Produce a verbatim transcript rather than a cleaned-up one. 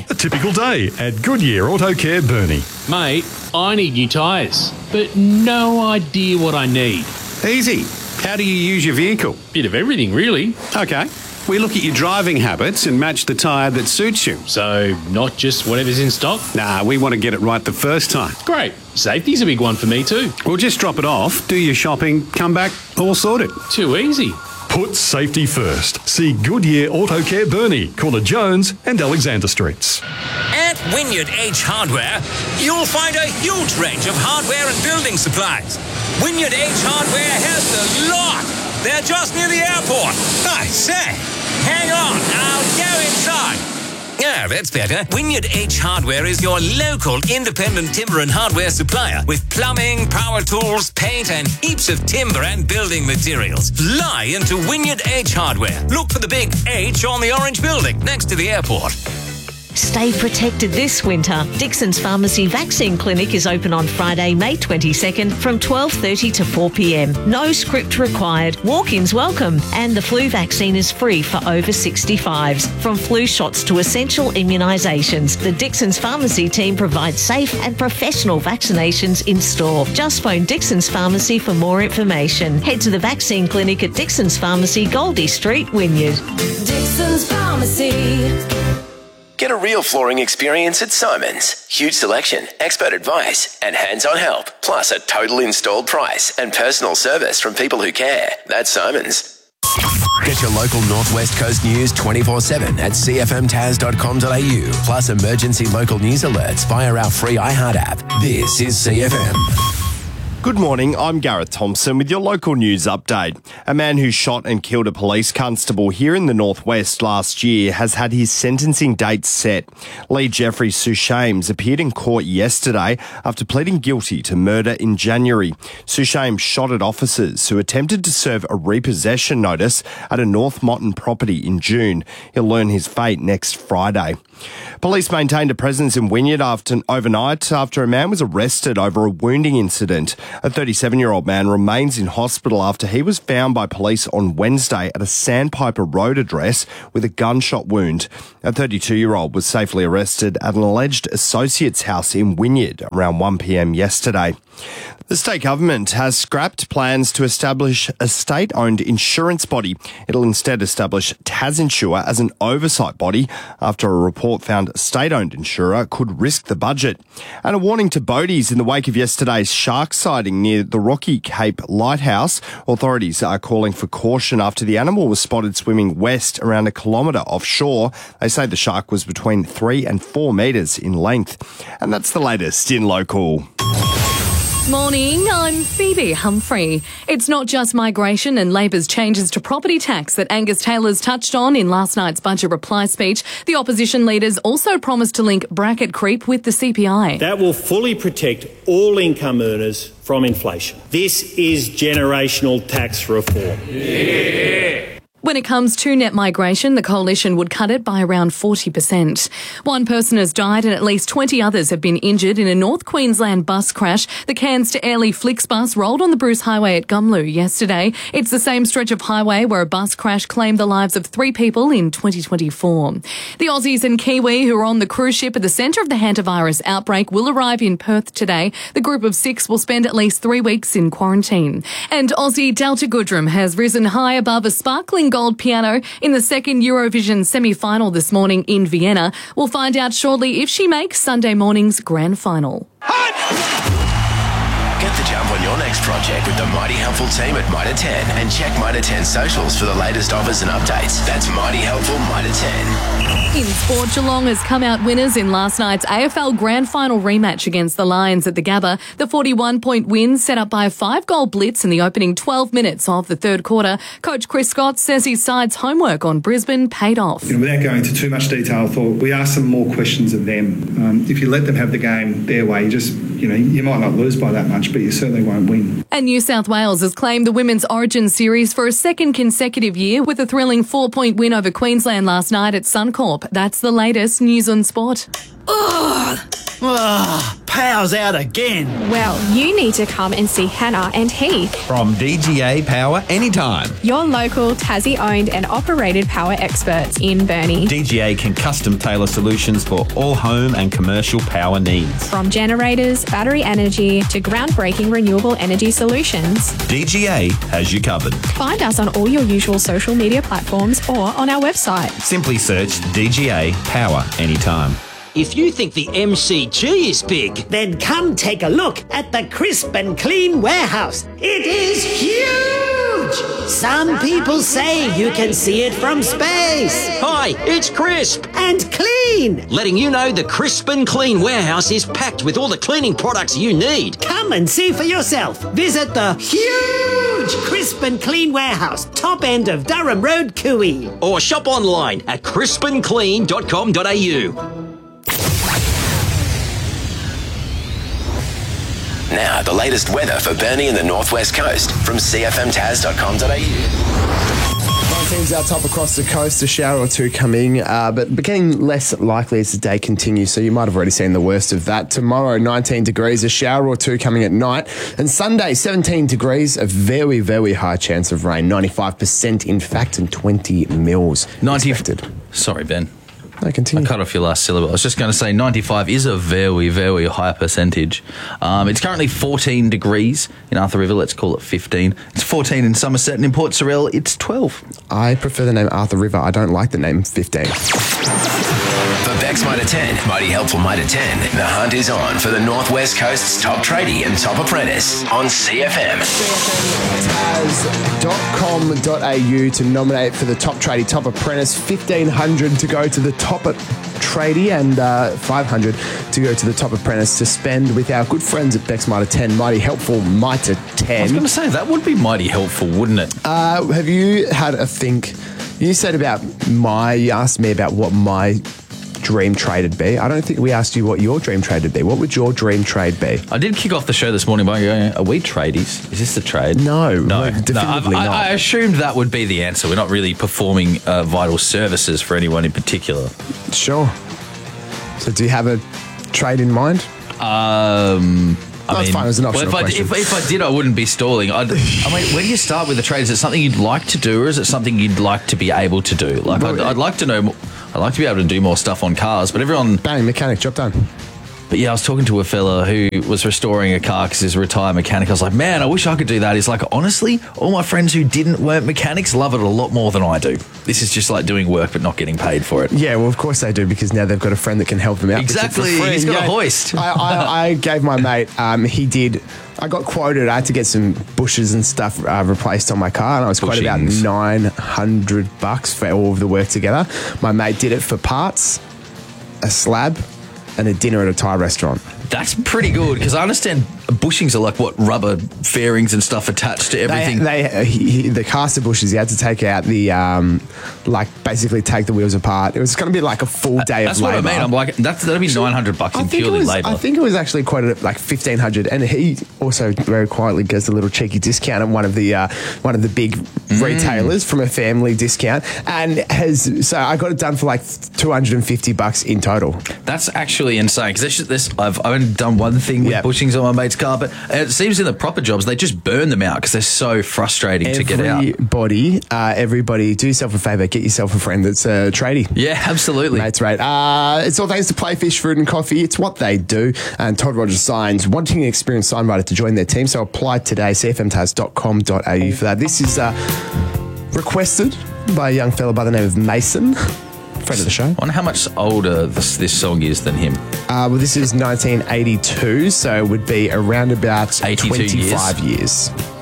A typical day at Goodyear Auto Care Burnie. Mate, I need new tyres, but no idea what I need. Easy. How do you use your vehicle? Bit of everything, really. Okay. We look at your driving habits and match the tyre that suits you. So, not just whatever's in stock? Nah, we want to get it right the first time. Great. Safety's a big one for me too. We'll just drop it off, do your shopping, come back, all sorted. Too easy. Put safety first. See Goodyear Auto Care Burnie, corner Jones and Alexander Streets. At Wynyard H Hardware, you'll find a huge range of hardware and building supplies. Wynyard H Hardware has the lot. They're just near the airport. I say, hang on, I'll go inside. Yeah, that's better. Wynyard H Hardware is your local independent timber and hardware supplier with plumbing, power tools, paint and heaps of timber and building materials. Fly into Wynyard H Hardware. Look for the big H on the orange building next to the airport. Stay protected this winter. Dixon's Pharmacy Vaccine Clinic is open on Friday, May twenty-second from twelve thirty to four p m. No script required. Walk-ins welcome. And the flu vaccine is free for over sixty-fives. From flu shots to essential immunisations, the Dixon's Pharmacy team provides safe and professional vaccinations in store. Just phone Dixon's Pharmacy for more information. Head to the vaccine clinic at Dixon's Pharmacy, Goldie Street, Wynyard. Dixon's Pharmacy. Get a real flooring experience at Simon's. Huge selection, expert advice, and hands-on help. Plus a total installed price and personal service from people who care. That's Simon's. Get your local Northwest Coast news twenty-four seven at c f m taz dot com dot a u. Plus emergency local news alerts via our free iHeart app. This is C F M. Good morning, I'm Gareth Thompson with your local news update. A man who shot and killed a police constable here in the Northwest last year has had his sentencing date set. Lee Jeffrey Sushames appeared in court yesterday after pleading guilty to murder in January. Sushames shot at officers who attempted to serve a repossession notice at a North Motton property in June. He'll learn his fate next Friday. Police maintained a presence in Wynyard after, overnight after a man was arrested over a wounding incident. A thirty-seven-year-old man remains in hospital after he was found by police on Wednesday at a Sandpiper Road address with a gunshot wound. A thirty-two-year-old was safely arrested at an alleged associate's house in Wynyard around one p m yesterday. The state government has scrapped plans to establish a state-owned insurance body. It'll instead establish TasInsure as an oversight body after a report found a state-owned insurer could risk the budget. And a warning to boaties in the wake of yesterday's shark sighting near the Rocky Cape Lighthouse. Authorities are calling for caution after the animal was spotted swimming west around a kilometre offshore. They say the shark was between three and four metres in length. And that's the latest in local. Morning, I'm Phoebe Humphrey. It's not just migration and Labor's changes to property tax that Angus Taylor's touched on in last night's budget reply speech. The opposition leaders also promised to link bracket creep with the C P I. That will fully protect all income earners from inflation. This is generational tax reform. Yeah. When it comes to net migration, the coalition would cut it by around forty percent. One person has died and at least twenty others have been injured in a North Queensland bus crash. The Cairns to Airlie Flixbus rolled on the Bruce Highway at Gumlu yesterday. It's the same stretch of highway where a bus crash claimed the lives of three people in twenty twenty-four. The Aussies and Kiwi who are on the cruise ship at the centre of the hantavirus outbreak will arrive in Perth today. The group of six will spend at least three weeks in quarantine. And Aussie Delta Goodrem has risen high above a sparkling gold piano in the second Eurovision semi-final this morning in Vienna. We'll find out shortly if she makes Sunday morning's grand final. Get the jump on your next project with the Mighty Helpful team at Mitre ten and check Mitre ten socials for the latest offers and updates. That's Mighty Helpful Mitre ten. In sport, Geelong has come out winners in last night's A F L Grand Final rematch against the Lions at the Gabba. The forty-one point win set up by a five-goal blitz in the opening twelve minutes of the third quarter. Coach Chris Scott says his side's homework on Brisbane paid off. You know, without going into too much detail, I thought we asked some more questions of them. Um, if you let them have the game their way, you just, you know, you might not lose by that much, but you certainly won't win. And New South Wales has claimed the Women's Origin Series for a second consecutive year with a thrilling four-point win over Queensland last night at Suncorp. That's the latest news on sport. Ugh. Ugh. power's out again. Well, you need to come and see Hannah and Heath. From D G A Power Anytime. Your local Tassie-owned and operated power experts in Burnie. D G A can custom tailor solutions for all home and commercial power needs. From generators, battery energy to groundbreaking renewable energy solutions. D G A has you covered. Find us on all your usual social media platforms or on our website. Simply search D G A Power Anytime. If you think the M C G is big, then come take a look at the Crisp and Clean warehouse. It is huge! Some people say you can see it from space. Hi, it's Crisp. And Clean. Letting you know the Crisp and Clean warehouse is packed with all the cleaning products you need. Come and see for yourself. Visit the huge Crisp and Clean warehouse, top end of Durham Road, Cooey. Or shop online at crisp and clean dot com dot a u. Now, the latest weather for Burnie and the Northwest Coast from c f m taz dot com dot a u. Teams out top across the coast, a shower or two coming, uh, but becoming less likely as the day continues, so you might have already seen the worst of that. Tomorrow, nineteen degrees, a shower or two coming at night, and Sunday, seventeen degrees, a very, very high chance of rain, ninety-five percent in fact, and twenty mils ninety expected. Sorry, Ben. No, continue. I cut off your last syllable. I was just going to say ninety-five is a very, very high percentage. Um, it's currently fourteen degrees in Arthur River. Let's call it fifteen. It's fourteen in Somerset, and in Port Sorell, it's twelve. I prefer the name Arthur River. I don't like the name fifteen. For Bex Mitre ten, Mighty Helpful Mitre ten, the hunt is on for the Northwest Coast's top tradie and top apprentice on C F M. c f m taz dot com dot a u to nominate for the top tradie, top apprentice, fifteen hundred to go to the top tradie, and uh, five hundred to go to the top apprentice to spend with our good friends at Bex Mitre ten, Mighty Helpful Mitre ten. I was going to say, that would be mighty helpful, wouldn't it? Uh, have you had a think? You said about my, you asked me about what my dream trade would be. I don't think we asked you what your dream trade would be. What would your dream trade be? I did kick off the show this morning by going, are we tradies? Is this the trade? No. No. Definitively no I, not. I assumed that would be the answer. We're not really performing uh, vital services for anyone in particular. Sure. So do you have a trade in mind? Um... I That's mean, fine. It was an optional well, if, I, question. if, if I did, I wouldn't be stalling. I'd, I mean, when you start with the trade, is it something you'd like to do, or is it something you'd like to be able to do? Like, I'd, I'd like to know. More, I'd like to be able to do more stuff on cars, but everyone. Bang, mechanic, job done. But yeah, I was talking to a fella who was restoring a car because he's a retired mechanic. I was like, man, I wish I could do that. He's like, honestly, all my friends who didn't weren't mechanics love it a lot more than I do. This is just like doing work but not getting paid for it. Yeah, well, of course they do, because now they've got a friend that can help them out. Exactly. He's got yeah, a hoist. I, I, I gave my mate, um, he did, I got quoted, I had to get some bushes and stuff uh, replaced on my car, and I was quoted about nine hundred bucks for all of the work together. My mate did it for parts, a slab, and a dinner at a Thai restaurant. That's pretty good, because I understand bushings are like, what, rubber fairings and stuff attached to everything? They, they uh, he, he, the caster bushes, he had to take out the, um, like, basically take the wheels apart. It was going to be like a full day that's of labour. That's what I mean. I'm like, that's, that'd be nine hundred bucks in purely was, labour. I think it was actually quoted at like fifteen hundred, and he also very quietly gets a little cheeky discount at one of the uh, one of the big mm. retailers from a family discount, and has so I got it done for like two hundred fifty bucks in total. That's actually insane, because this, I've only done one thing with yep. bushings on my mate's car, but it seems in the proper jobs they just burn them out because they're so frustrating everybody, to get out. Everybody, uh, everybody, do yourself a favour, get yourself a friend that's a tradie. Yeah, absolutely. Mates, right. Uh, it's all thanks to Playfish Fruit and Coffee. It's what they do. And Todd Rogers Signs, wanting an experienced signwriter to join their team, so apply today, c f m taz dot com dot a u for that. This is uh, requested by a young fella by the name of Mason. Friend of the show. I wonder how much older this, this song is than him. Uh, well, this is nineteen eighty-two, so it would be around about eighty-two twenty-five years. years.